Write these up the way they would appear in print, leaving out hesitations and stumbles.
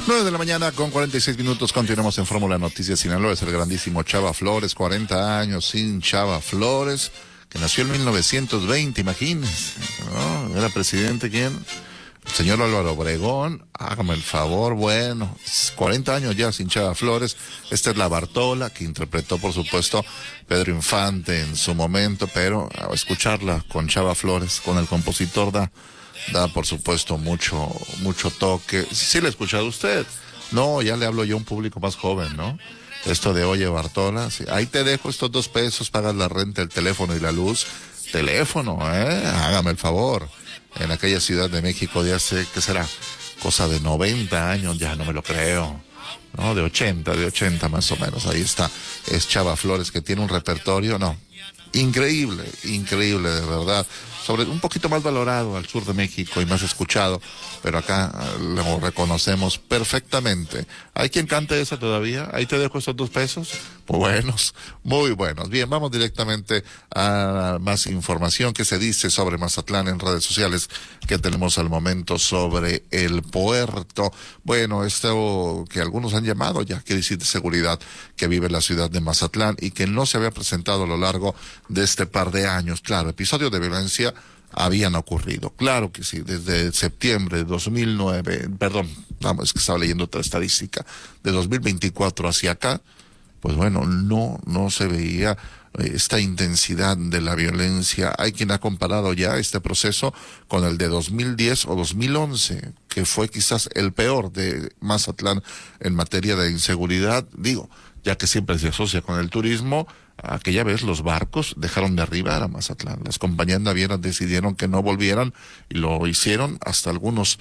9 de la mañana con 46 minutos, continuamos en Fórmula Noticias Sinaloa. Es el grandísimo Chava Flores, 40 años sin Chava Flores, que nació en 1920, imagínense, ¿no? Era presidente, ¿quién? El señor Álvaro Obregón. Hágame el favor, bueno, 40 años ya sin Chava Flores. Esta es la Bartola, que interpretó, por supuesto, Pedro Infante en su momento, pero a escucharla con Chava Flores, con el compositor, da por supuesto mucho toque. Sí le ha escuchado usted. No, ya le hablo yo a un público más joven, ¿no? Esto de, oye, Bartola, sí, ahí te dejo estos $2, pagas la renta, el teléfono y la luz. Teléfono, hágame el favor. En aquella Ciudad de México de hace, ¿qué será? Cosa de 90 años, ya no me lo creo. No, de 80 más o menos. Ahí está. Es Chava Flores, que tiene un repertorio, no. Increíble de verdad. Sobre un poquito más valorado al sur de México y más escuchado, pero acá lo reconocemos perfectamente. ¿Hay quien cante esa todavía? Ahí te dejo esos $2. Buenos, muy buenos. Bien, vamos directamente a más información que se dice sobre Mazatlán en redes sociales que tenemos al momento sobre el puerto. Bueno, esto que algunos han llamado ya crisis de seguridad que vive la ciudad de Mazatlán y que no se había presentado a lo largo de este par de años. Claro, episodios de violencia habían ocurrido, claro que sí, desde septiembre de 2009, es que estaba leyendo otra estadística, de 2024 hacia acá, pues bueno, no se veía esta intensidad de la violencia. Hay quien ha comparado ya este proceso con el de 2010 o 2011, que fue quizás el peor de Mazatlán en materia de inseguridad, ya que siempre se asocia con el turismo. Aquella vez los barcos dejaron de arribar a Mazatlán. Las compañías navieras decidieron que no volvieran y lo hicieron hasta algunos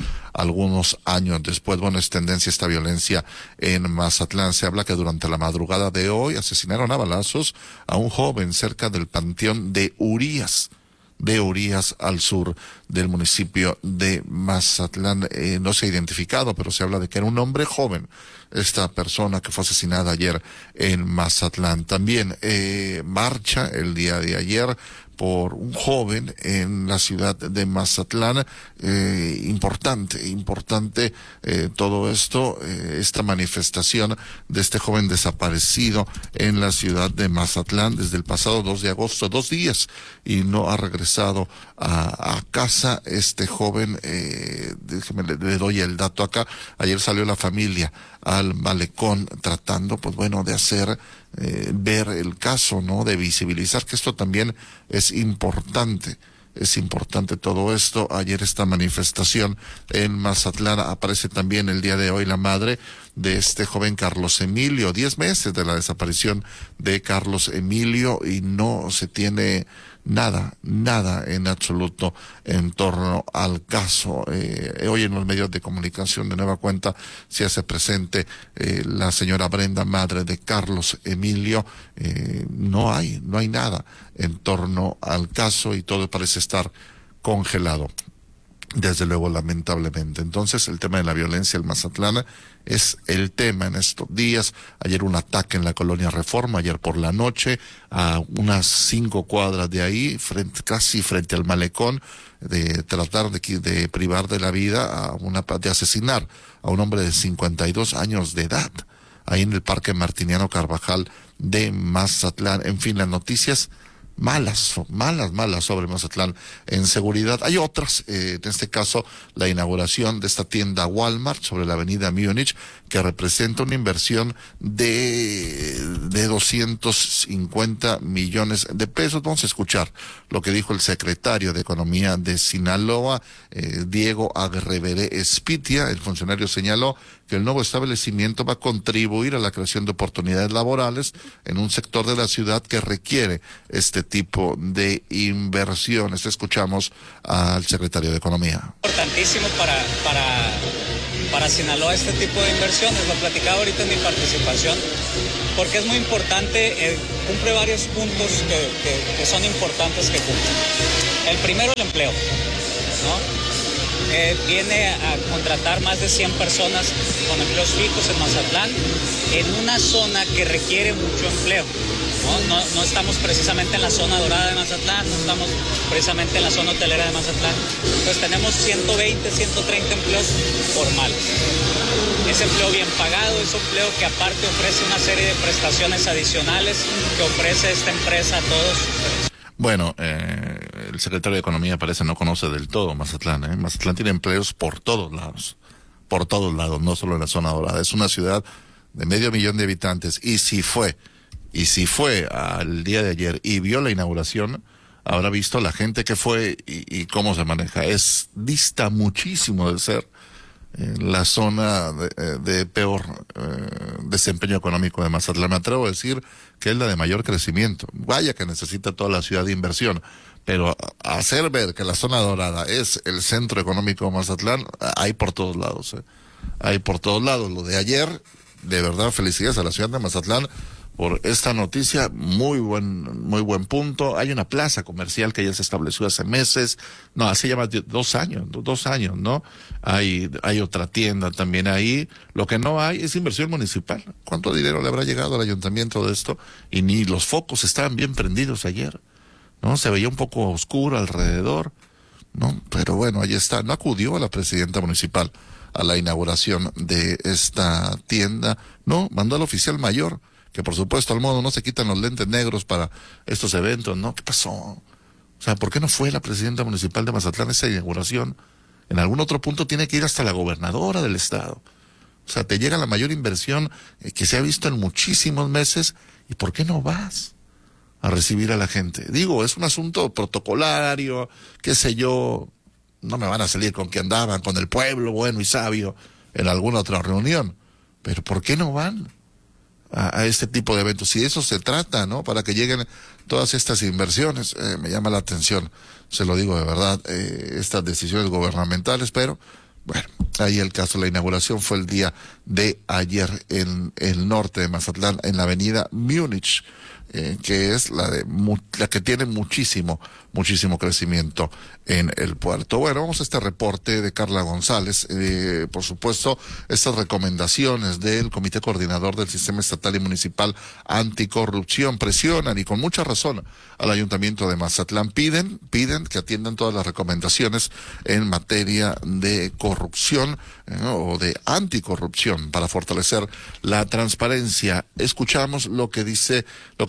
años después. Bueno, es tendencia esta violencia en Mazatlán. Se habla que durante la madrugada de hoy asesinaron a balazos a un joven cerca del panteón de Urías al sur del municipio de Mazatlán. No se ha identificado, pero se habla de que era un hombre joven, esta persona que fue asesinada ayer en Mazatlán. También marcha el día de ayer por un joven en la ciudad de Mazatlán. Importante todo esto, esta manifestación de este joven desaparecido en la ciudad de Mazatlán desde el pasado 2 de agosto, 2 días, y no ha regresado a casa este joven. Déjeme, le doy el dato acá. Ayer salió la familia al malecón tratando, de hacer ver el caso, ¿no? De visibilizar que esto también es importante. Es importante todo esto. Ayer esta manifestación en Mazatlán. Aparece también el día de hoy la madre de este joven Carlos Emilio. 10 meses de la desaparición de Carlos Emilio y no se tiene nada en absoluto en torno al caso. Hoy en los medios de comunicación de nueva cuenta se hace presente la señora Brenda, madre de Carlos Emilio. No hay nada en torno al caso y todo parece estar congelado. Desde luego, lamentablemente. Entonces, el tema de la violencia en Mazatlán es el tema en estos días. Ayer un ataque en la colonia Reforma, ayer por la noche, a unas 5 cuadras de ahí, casi frente al malecón, de tratar de privar de la vida, de asesinar a un hombre de 52 años de edad, ahí en el Parque Martiniano Carvajal de Mazatlán. En fin, las noticias malas sobre Mazatlán en seguridad. Hay otras, en este caso la inauguración de esta tienda Walmart sobre la avenida Múnich, que representa una inversión de 250 millones de pesos. Vamos a escuchar lo que dijo el secretario de Economía de Sinaloa, Diego Agrevere Espitia. El funcionario señaló que el nuevo establecimiento va a contribuir a la creación de oportunidades laborales en un sector de la ciudad que requiere este tipo de inversiones. Escuchamos al secretario de Economía. Importantísimo para Sinaloa este tipo de inversiones, lo platicaba ahorita en mi participación, porque es muy importante, cumple varios puntos que son importantes que cumple. El primero, el empleo, ¿no? Viene a contratar más de 100 personas con empleos fijos en Mazatlán, en una zona que requiere mucho empleo. No estamos precisamente en la zona dorada de Mazatlán, no estamos precisamente en la zona hotelera de Mazatlán. Entonces tenemos 120, 130 empleos formales. es empleo bien pagado, es empleo que aparte ofrece una serie de prestaciones adicionales que ofrece esta empresa a todos. Bueno, el secretario de Economía parece no conoce del todo Mazatlán, ¿eh? Mazatlán tiene empleos por todos lados, no solo en la zona dorada. Es una ciudad de 500,000 de habitantes, y si fue al día de ayer y vio la inauguración, habrá visto la gente que fue y cómo se maneja. Dista muchísimo de ser la zona de peor desempeño económico de Mazatlán. Me atrevo a decir que es la de mayor crecimiento. Vaya que necesita toda la ciudad de inversión, pero hacer ver que la zona dorada es el centro económico de Mazatlán, hay por todos lados, hay por todos lados. Lo de ayer, de verdad, felicidades a la ciudad de Mazatlán por esta noticia. Muy buen punto. Hay una plaza comercial que ya se estableció hace meses, hace ya más de 2 años, ¿no? Hay otra tienda también ahí. Lo que no hay es inversión municipal. ¿Cuánto dinero le habrá llegado al ayuntamiento de esto? Y ni los focos estaban bien prendidos ayer, ¿no? Se veía un poco oscuro alrededor, ¿no? Pero bueno, ahí está. No acudió a la presidenta municipal a la inauguración de esta tienda, no, mandó al oficial mayor, que por supuesto al modo no se quitan los lentes negros para estos eventos, ¿no? ¿Qué pasó? O sea, ¿por qué no fue la presidenta municipal de Mazatlán a esa inauguración? En algún otro punto tiene que ir hasta la gobernadora del estado. O sea, te llega la mayor inversión que se ha visto en muchísimos meses, ¿y por qué no vas a recibir a la gente? Digo, es un asunto protocolario, qué sé yo, no me van a salir con que andaban con el pueblo bueno y sabio en alguna otra reunión, pero ¿por qué no van a este tipo de eventos? Si de eso se trata, ¿no? Para que lleguen todas estas inversiones. Me llama la atención, se lo digo de verdad, estas decisiones gubernamentales, pero bueno, ahí el caso. La inauguración fue el día de ayer en el norte de Mazatlán, en la avenida Múnich, que es la que tiene muchísimo crecimiento en el puerto. Bueno, vamos a este reporte de Carla González. Por supuesto, estas recomendaciones del Comité Coordinador del Sistema Estatal y Municipal Anticorrupción presionan, y con mucha razón, al Ayuntamiento de Mazatlán. Piden que atiendan todas las recomendaciones en materia de corrupción o de anticorrupción para fortalecer la transparencia. Escuchamos lo que dice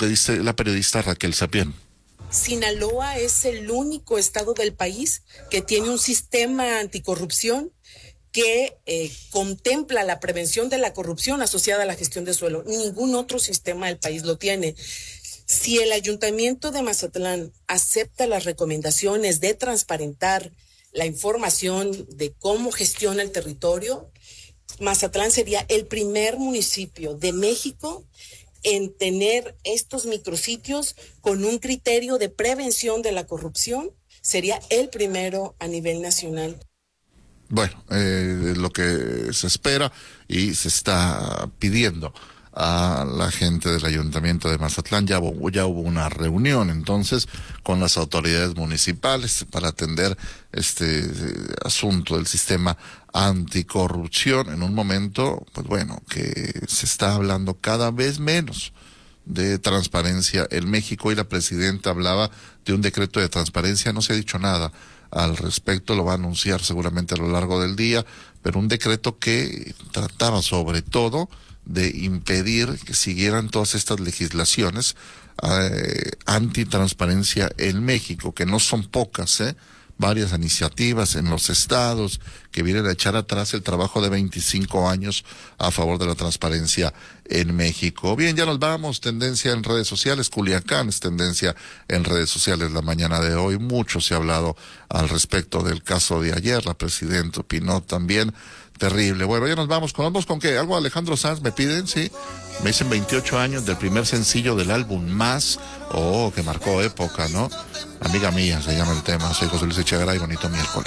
la periodista Raquel Sapien. Sinaloa es el único estado del país que tiene un sistema anticorrupción que contempla la prevención de la corrupción asociada a la gestión de suelo. Ningún otro sistema del país lo tiene. Si el Ayuntamiento de Mazatlán acepta las recomendaciones de transparentar la información de cómo gestiona el territorio, Mazatlán sería el primer municipio de México en tener estos micrositios con un criterio de prevención de la corrupción. Sería el primero a nivel nacional. Bueno, lo que se espera y se está pidiendo a la gente del Ayuntamiento de Mazatlán. Ya hubo una reunión entonces con las autoridades municipales para atender este asunto del sistema anticorrupción en un momento, pues bueno, que se está hablando cada vez menos de transparencia en México, y la presidenta hablaba de un decreto de transparencia. No se ha dicho nada al respecto, lo va a anunciar seguramente a lo largo del día, pero un decreto que trataba sobre todo de impedir que siguieran todas estas legislaciones antitransparencia en México, que no son pocas, varias iniciativas en los estados que vienen a echar atrás el trabajo de 25 años a favor de la transparencia en México. Bien, ya nos vamos. Tendencia en redes sociales. Culiacán es tendencia en redes sociales la mañana de hoy. Mucho se ha hablado al respecto del caso de ayer. La presidenta opinó también. Terrible. Bueno, ya nos vamos. ¿Con qué? ¿Algo Alejandro Sanz me piden? Sí. Me dicen 28 años del primer sencillo del álbum Más. Que marcó época, ¿no? Amiga mía se llama el tema. Soy José Luis Echegaray. Bonito miércoles.